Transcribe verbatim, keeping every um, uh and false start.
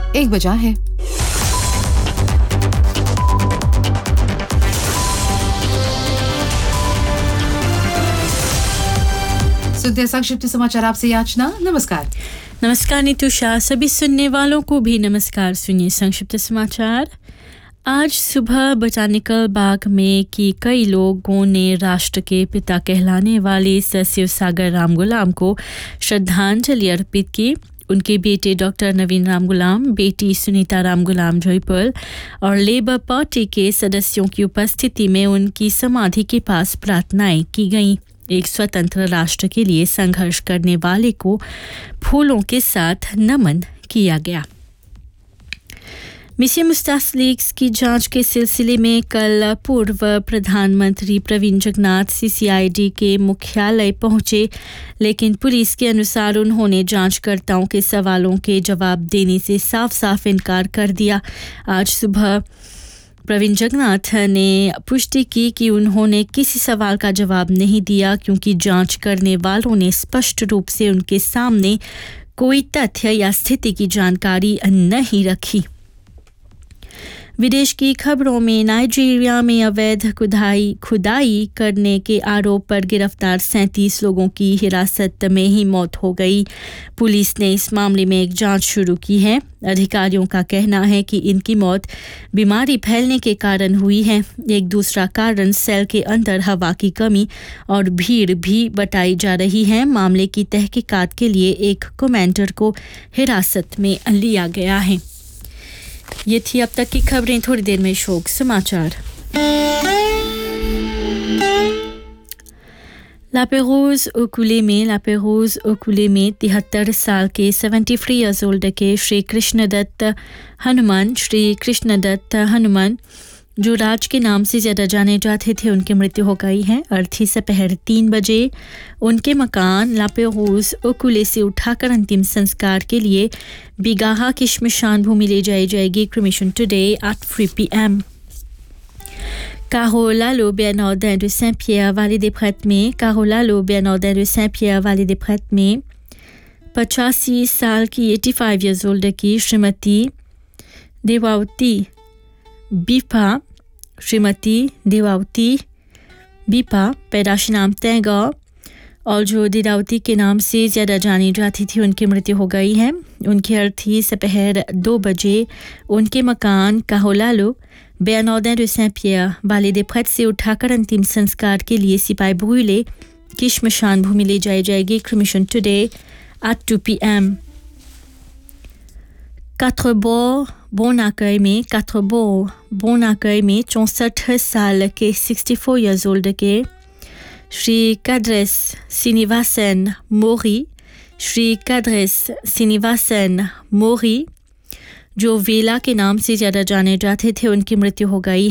एक बजा है। सुनते हैं संक्षिप्त समाचार आपसे याचना। नमस्कार। नमस्कार नितुषा, सभी सुनने वालों को भी नमस्कार। सुनिए संक्षिप्त समाचार। आज सुबह बोटानिकल बाग में कि कई लोगों ने राष्ट्र के पिता कहलाने वाले सर शिवसागर रामगुलाम को श्रद्धांजलि अर्पित की। उनके बेटे डॉक्टर नवीन रामगुलाम, बेटी सुनीता रामगुलाम जयपुर और लेबर पार्टी के सदस्यों की उपस्थिति में उनकी समाधि के पास प्रार्थनाएं की गईं। एक स्वतंत्र राष्ट्र के लिए संघर्ष करने वाले को फूलों के साथ नमन किया गया। मिशन मुस्तास लीक्स की जांच के सिलसिले में कल पूर्व प्रधानमंत्री प्रवीण जगन्नाथ सीसीआईडी के मुख्यालय पहुंचे, लेकिन पुलिस के अनुसार उन्होंने जांचकर्ताओं के सवालों के जवाब देने से साफ साफ इनकार कर दिया। आज सुबह प्रवीण जगन्नाथ ने पुष्टि की कि उन्होंने किसी सवाल का जवाब नहीं दिया, क्योंकि जांच करने वालों ने स्पष्ट रूप से उनके सामने कोई तथ्य या स्थिति की जानकारी नहीं रखी। विदेश की खबरों में नाइजीरिया में अवैध खुदाई खुदाई करने के आरोप पर गिरफ्तार सैंतीस लोगों की हिरासत में ही मौत हो गई। पुलिस ने इस मामले में एक जांच शुरू की है। अधिकारियों का कहना है कि इनकी मौत बीमारी फैलने के कारण हुई है। एक दूसरा कारण सेल के अंदर हवा की कमी और भीड़ भी बताई जा रही है। मामले की तहकीकात के लिए एक कमांडर को हिरासत में लिया गया है। ये थी अब तक की खबरें। थोड़ी देर में शोक समाचार। लापेरोज ओकुले में लापेरोज ओकुले में तिहत्तर साल के सेवेंटी थ्री ईयर्स ओल्ड के श्री कृष्णदत्त हनुमान श्री कृष्णदत्त हनुमान जो राज के नाम से ज़्यादा जाने जाते थे, उनकी मृत्यु हो गई है। अर्थी दोपहर तीन बजे उनके मकान लापेरोज ओकुले से उठाकर अंतिम संस्कार के लिए बिगाहा की श्मशान भूमि ले जाई जाएगी। Cremation today at three P M. Carolalo Bernardin de Saint-Pierre, Vallée des Prêtres में Carolalo Bernardin de Saint-Pierre, Vallée des Prêtres में पचासी साल की पचासी years old की श्रीमती देवावती बीपा श्रीमती देवावती बीपा पैदाशी नाम तैगा और जो दिदावती के नाम से ज़्यादा जानी जाती थी, उनकी मृत्यु हो गई है। उनकी अर्थी दोपहर दो बजे उनके मकान काहोलालो बेरनार्डिन de Saint-Pierre, Vallée des Prêtres से उठाकर अंतिम संस्कार के लिए सिपाही ब्रूले की श्मशान भूमि ले जाई जाएगी। Cremation today at to P M. Quatre-Bords Bon Accueil में Quatre-Bords Bon Accueil में चौंसठ साल के सिक्सटी फोर years old के श्री काद्रेस श्रीनिवासन मोरी श्री काद्रेस श्रीनिवासन मोरी जो वेला के नाम से ज़्यादा जाने जाते थे, उनकी मृत्यु हो गई है।